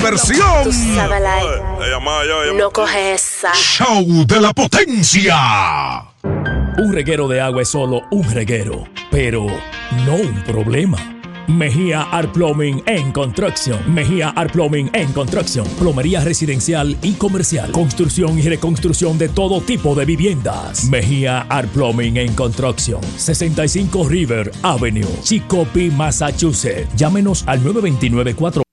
diversión. Tú sabes, no coges esa. Show de la potencia. Un reguero de agua es solo un reguero, pero no un problema. Mejía Art Plumbing and Construction. Mejía Art Plumbing and Construction. Plomería residencial y comercial. Construcción y reconstrucción de todo tipo de viviendas. Mejía Art Plumbing and Construction. 65 River Avenue, Chicopee, Massachusetts. Llámenos al 929-4